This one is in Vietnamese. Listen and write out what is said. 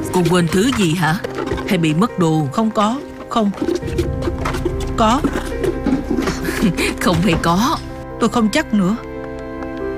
Cô quên thứ gì hả? Hay bị mất đồ? Không có. Không. Có. Không hay có. Tôi không chắc nữa.